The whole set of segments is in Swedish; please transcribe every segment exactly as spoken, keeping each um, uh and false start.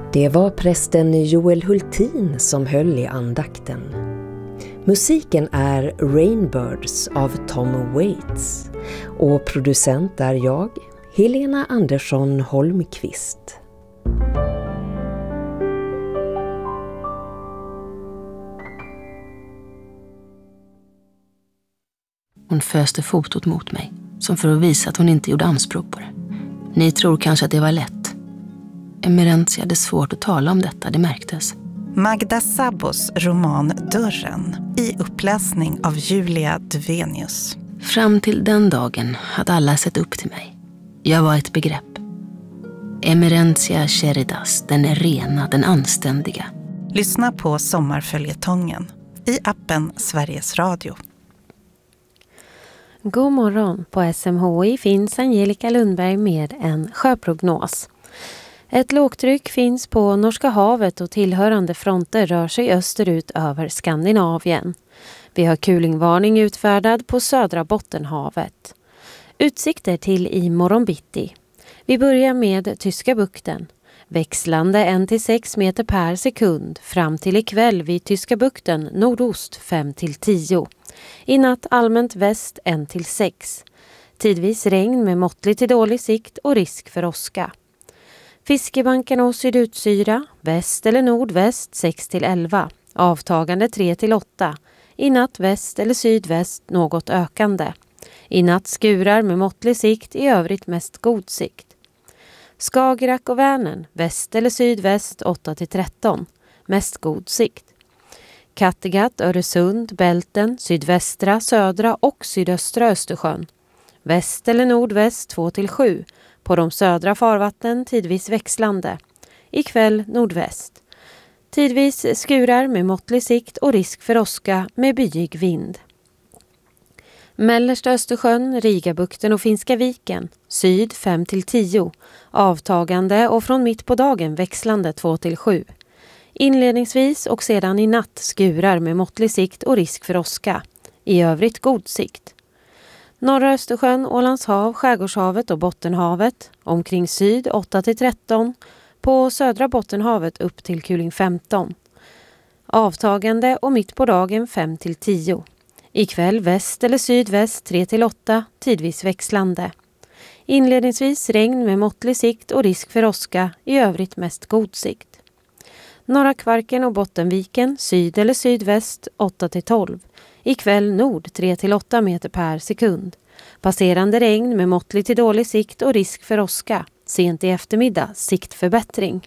Det var prästen Joel Hultin som höll i andakten. Musiken är Rainbirds av Tom Waits och producent är jag, Helena Andersson Holmqvist. Hon föste fotot mot mig, som för att visa att hon inte gjorde anspråk på det. Ni tror kanske att det var lätt. Emerentia hade svårt att tala om detta, det märktes. Magda Szabos roman Dörren i uppläsning av Julia Duvenius. Fram till den dagen hade alla sett upp till mig. Jag var ett begrepp. Emerentia Cheridas, den rena, den anständiga. Lyssna på sommarföljetongen i appen Sveriges Radio. God morgon, på S M H I finns Angelica Lundberg med en sjöprognos. Ett lågtryck finns på Norska havet och tillhörande fronter rör sig österut över Skandinavien. Vi har kulingvarning utfärdad på södra Bottenhavet. Utsikter till i morgon bitti. Vi börjar med Tyska bukten. Växlande en till sex meter per sekund fram till ikväll vid Tyska bukten nordost fem till tio. I natt allmänt väst en till sex. Tidvis regn med måttlig till dålig sikt och risk för åska. Fiskebanken och sydutsyra, väst eller nordväst sex till elva, avtagande tre till åtta, i natt väst eller sydväst något ökande. I natt skurar med måttlig sikt, i övrigt mest god sikt. Skagerrak och Vänern, väst eller sydväst åtta till tretton, mest god sikt. Kattegatt, Öresund, Bälten, sydvästra, södra och sydöstra Östersjön. Väst eller nordväst två till sju. På de södra farvatten tidvis växlande. Ikväll nordväst. Tidvis skurar med måttlig sikt och risk för åska med byig vind. Mellersta Östersjön, Rigabukten och Finska viken. Syd fem till tio. Avtagande och från mitt på dagen växlande två till sju. Inledningsvis och sedan i natt skurar med måttlig sikt och risk för åska. I övrigt god sikt. Norra Östersjön, Ålandshav, Skärgårdshavet och Bottenhavet. Omkring syd åtta till tretton. På södra Bottenhavet upp till kuling femton. Avtagande och mitt på dagen fem till tio. Ikväll väst eller sydväst tre till åtta. Tidvis växlande. Inledningsvis regn med måttlig sikt och risk för åska. I övrigt mest god sikt. Norra Kvarken och Bottenviken, syd eller sydväst åtta till tolv. Ikväll nord tre till åtta meter per sekund. Passerande regn med måttlig till dålig sikt och risk för åska. Sent i eftermiddag, siktförbättring.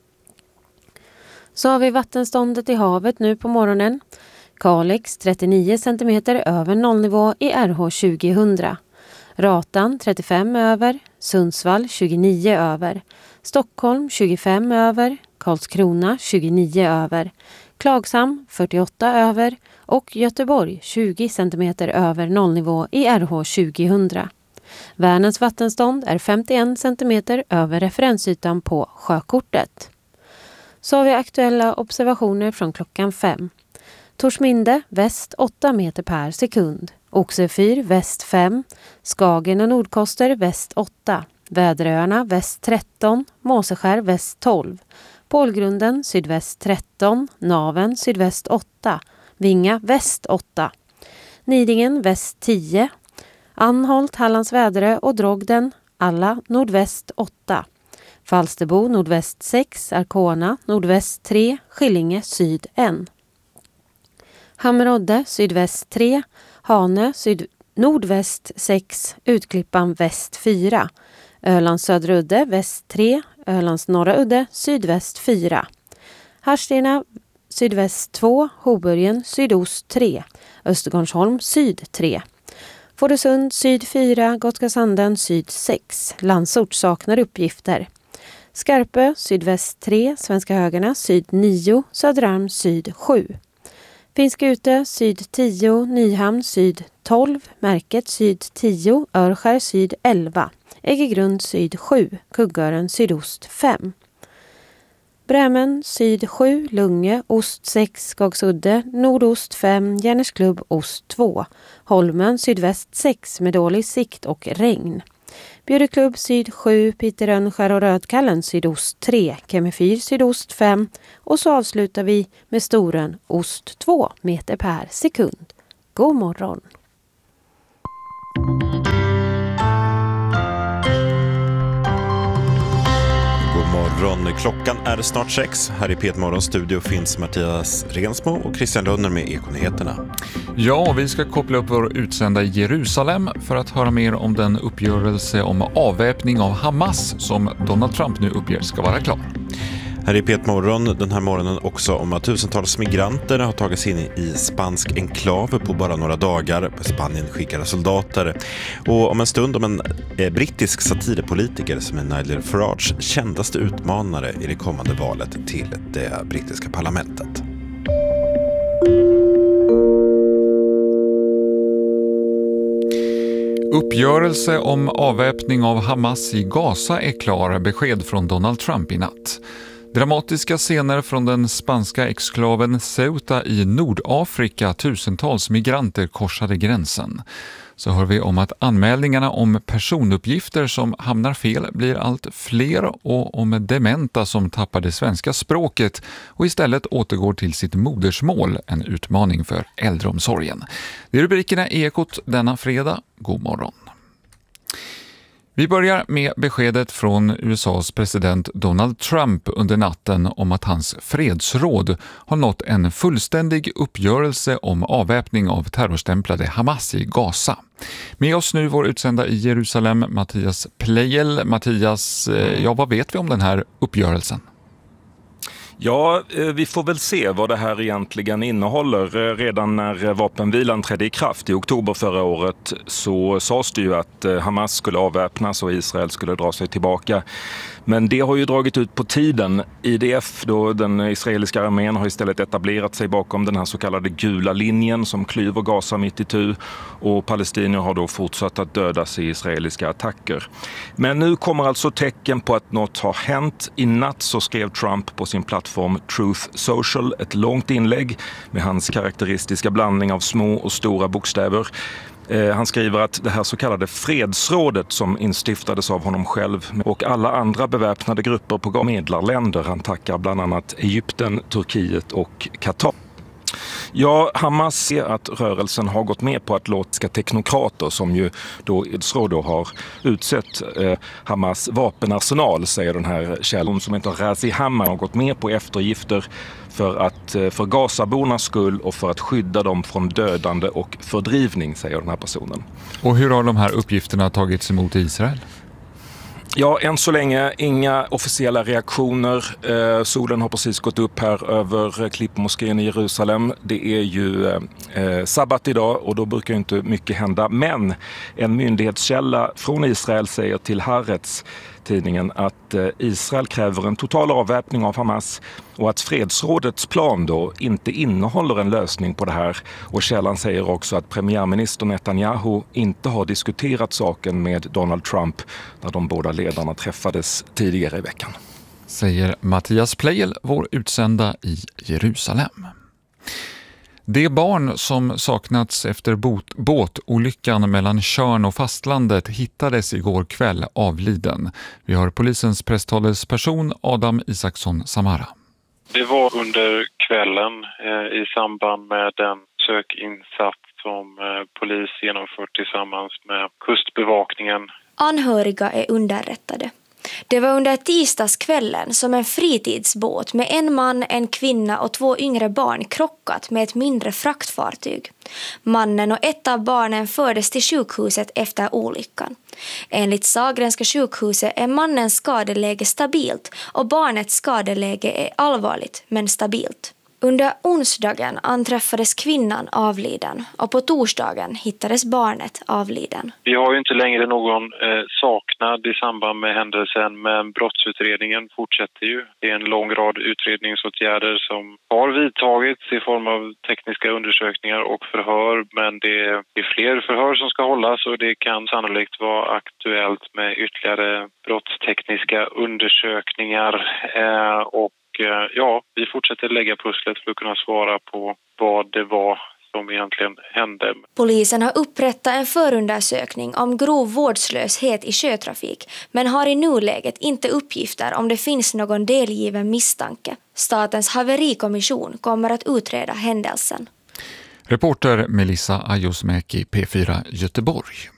Så har vi vattenståndet i havet nu på morgonen. Kalix trettionio centimeter över nollnivå i R H tjugohundra. Ratan trettiofem över. Sundsvall tjugonio över. Stockholm tjugofem över. Karlskrona tjugonio över. Klagshamn fyrtioåtta över och Göteborg tjugo centimeter över nollnivå i R H tjugohundra. Vänerns vattenstånd är femtioen centimeter över referensytan på sjökortet. Så har vi aktuella observationer från klockan fem. Torsminde väst åtta meter per sekund. Oxefyr väst fem. Skagen och Nordkoster väst åtta. Väderöarna väst tretton. Måseskär väst tolv. Pålgrunden sydväst tretton, Naven sydväst åtta, Vinga väst åtta, Nidingen väst tio, Anholt, Hallands Väderö och Drogden alla nordväst åtta, Falsterbo nordväst sex, Arkona nordväst tre, Skillinge syd ett. Hammerodde sydväst tre, Hanö syd nordväst sex, Utklippan väst fyra, Ölands södra udde väst tre, Ölands norra udde sydväst fyra. Harstena sydväst två, Hoburgen sydost tre, Östergårdsholm syd tre. Fårösund syd fyra, Gotska Sanden syd sex. Landsort saknar uppgifter. Skarpö sydväst tre, Svenska Högarna syd nio, Söderarm syd sju. Finska Ute syd tio, Nyhamn syd tolv, Märket syd tio, Örskär syd elva. Äggegrund syd sju, Kuggören sydost fem. Brämen syd sju, Lunge ost sex, Skagsudde nordost fem, Järnesklubb ost två. Holmen sydväst sex med dålig sikt och regn. Björklubb syd sju, Peter Rönnskär och Rödkallen sydost tre, Kemifyr sydost fem och så avslutar vi med Storen ost två meter per sekund. God morgon! morgon. Klockan är snart sex. Här i P ett Morgons studio finns Mattias Rensmo och Christian Lönner med Ekonyheterna. Ja, vi ska koppla upp vår utsända i Jerusalem för att höra mer om den uppgörelse om avväpning av Hamas som Donald Trump nu uppger ska vara klar. Här i P ett Morgon den här morgonen också om att tusentals migranter har tagit sig in i spansk enklav på bara några dagar. Spanien skickar soldater. Och om en stund om en eh, brittisk satirpolitiker som är Nigel Farage kändaste utmanare i det kommande valet till det brittiska parlamentet. Uppgörelse om avväpning av Hamas i Gaza är klar, besked från Donald Trump i natt. Dramatiska scener från den spanska exklaven Ceuta i Nordafrika. Tusentals migranter korsade gränsen. Så hör vi om att anmälningarna om personuppgifter som hamnar fel blir allt fler och om dementa som tappar det svenska språket och istället återgår till sitt modersmål, en utmaning för äldreomsorgen. Det är rubrikerna i Ekot denna fredag. God morgon. Vi börjar med beskedet från U S A:s president Donald Trump under natten om att hans fredsråd har nått en fullständig uppgörelse om avväpning av terrorstämplade Hamas i Gaza. Med oss nu vår utsända i Jerusalem, Mattias Pleijel. Mattias, ja, vad vet vi om den här uppgörelsen? Ja, vi får väl se vad det här egentligen innehåller. Redan när vapenvilan trädde i kraft i oktober förra året så sades det ju att Hamas skulle avväpnas och Israel skulle dra sig tillbaka. Men det har ju dragit ut på tiden. I D F, då den israeliska armén, har istället etablerat sig bakom den här så kallade gula linjen som klyver Gaza mitt i tu, och palestinier har då fortsatt att dödas i israeliska attacker. Men nu kommer alltså tecken på att något har hänt. I natt så skrev Trump på sin plattform Truth Social ett långt inlägg med hans karaktäristiska blandning av små och stora bokstäver. Han skriver att det här så kallade fredsrådet som instiftades av honom själv och alla andra beväpnade grupper på medlarländer, han tackar bland annat Egypten, Turkiet och Qatar. Ja, Hamas ser att rörelsen har gått med på att låta teknokrater som ju då Israel då har utsett eh, Hamas vapenarsenal, säger den här källan som heter Razi Hammar, har gått med på eftergifter för att eh, för Gazabornas skull och för att skydda dem från dödande och fördrivning, säger den här personen. Och hur har de här uppgifterna tagits emot i Israel? Ja, än så länge inga officiella reaktioner. Eh, solen har precis gått upp här över Klippmoskén i Jerusalem. Det är ju eh, sabbat idag och då brukar ju inte mycket hända. Men en myndighetskälla från Israel säger till Haaretz, tidningen, att eh, Israel kräver en total avväpning av Hamas och att fredsrådets plan då inte innehåller en lösning på det här. Och källan säger också att premiärminister Netanyahu inte har diskuterat saken med Donald Trump när de båda ledarna träffades tidigare i veckan. Säger Mattias Pleijel, vår utsända i Jerusalem. Det barn som saknats efter bot- båtolyckan mellan Tjörn och fastlandet hittades igår kväll avliden. Vi har polisens presstalesperson Adam Isaksson Samara. Det var under kvällen eh, i samband med den sökinsats som eh, polis genomfört tillsammans med kustbevakningen. Anhöriga är underrättade. Det var under tisdagskvällen som en fritidsbåt med en man, en kvinna och två yngre barn krockat med ett mindre fraktfartyg. Mannen och ett av barnen fördes till sjukhuset efter olyckan. Enligt Sahlgrenska sjukhuset är mannens skadeläge stabilt och barnets skadeläge är allvarligt men stabilt. Under onsdagen anträffades kvinnan avliden och på torsdagen hittades barnet avliden. Vi har ju inte längre någon eh, saknad i samband med händelsen, men brottsutredningen fortsätter ju. Det är en lång rad utredningsåtgärder som har vidtagits i form av tekniska undersökningar och förhör, men det är fler förhör som ska hållas och det kan sannolikt vara aktuellt med ytterligare brottstekniska undersökningar eh, och ja, vi fortsätter lägga pusslet för att kunna svara på vad det var som egentligen hände. Polisen har upprättat en förundersökning om grov vårdslöshet i sjötrafik men har i nuläget inte uppgifter om det finns någon delgiven misstanke. Statens haverikommission kommer att utreda händelsen. Reporter Melissa Ajosmäki, P fyra Göteborg.